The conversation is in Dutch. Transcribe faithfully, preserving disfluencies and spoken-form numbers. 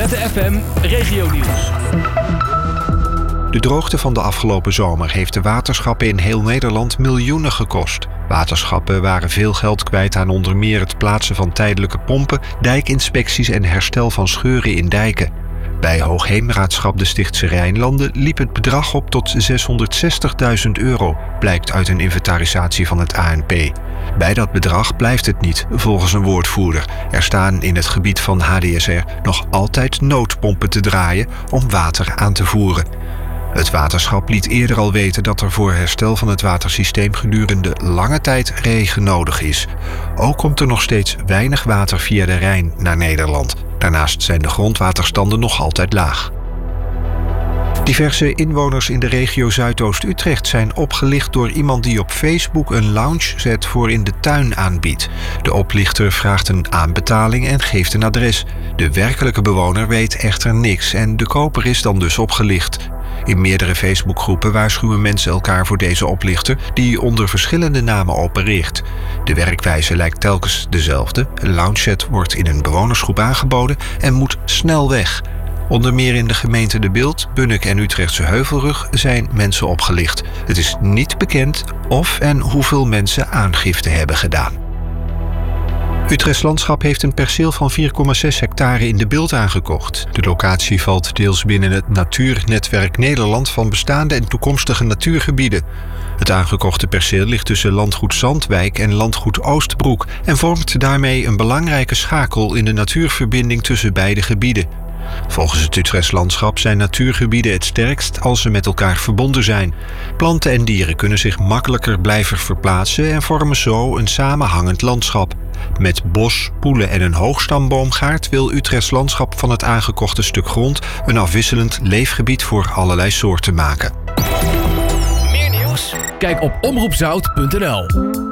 Z F M Regionieuws. De droogte van de afgelopen zomer heeft de waterschappen in heel Nederland miljoenen gekost. Waterschappen waren veel geld kwijt aan onder meer het plaatsen van tijdelijke pompen, dijkinspecties en herstel van scheuren in dijken. Bij Hoogheemraadschap de Stichtse Rijnlanden liep het bedrag op tot zeshonderdzestigduizend euro, blijkt uit een inventarisatie van het A N P. Bij dat bedrag blijft het niet, volgens een woordvoerder. Er staan in het gebied van H D S R nog altijd noodpompen te draaien om water aan te voeren. Het waterschap liet eerder al weten dat er voor herstel van het watersysteem gedurende lange tijd regen nodig is. Ook komt er nog steeds weinig water via de Rijn naar Nederland. Daarnaast zijn de grondwaterstanden nog altijd laag. Diverse inwoners in de regio Zuidoost-Utrecht zijn opgelicht door iemand die op Facebook een loungeset voor in de tuin aanbiedt. De oplichter vraagt een aanbetaling en geeft een adres. De werkelijke bewoner weet echter niks en de koper is dan dus opgelicht. In meerdere Facebookgroepen waarschuwen mensen elkaar voor deze oplichter die onder verschillende namen opereert. De werkwijze lijkt telkens dezelfde. Een loungeset wordt in een bewonersgroep aangeboden en moet snel weg. Onder meer in de gemeenten De Bilt, Bunnik en Utrechtse Heuvelrug zijn mensen opgelicht. Het is niet bekend of en hoeveel mensen aangifte hebben gedaan. Utrechts Landschap heeft een perceel van vier komma zes hectare in De Bilt aangekocht. De locatie valt deels binnen het Natuurnetwerk Nederland van bestaande en toekomstige natuurgebieden. Het aangekochte perceel ligt tussen landgoed Zandwijk en landgoed Oostbroek en vormt daarmee een belangrijke schakel in de natuurverbinding tussen beide gebieden. Volgens het Utrechts Landschap zijn natuurgebieden het sterkst als ze met elkaar verbonden zijn. Planten en dieren kunnen zich makkelijker blijven verplaatsen en vormen zo een samenhangend landschap. Met bos, poelen en een hoogstamboomgaard wil Utrechts Landschap van het aangekochte stuk grond een afwisselend leefgebied voor allerlei soorten maken. Meer nieuws? Kijk op omroep zout punt n l.